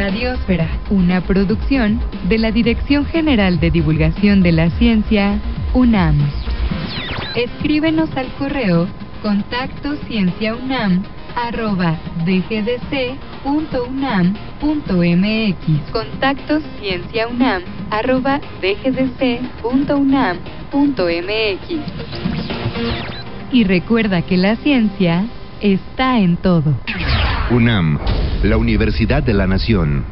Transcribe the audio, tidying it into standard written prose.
Radiosfera, una producción de la Dirección General de Divulgación de la Ciencia, UNAM. Escríbenos al correo contactocienciaunam@dgdc.unam.mx, contactocienciaunam@dgdc.unam.mx. Y recuerda que la ciencia está en todo. UNAM, la Universidad de la Nación.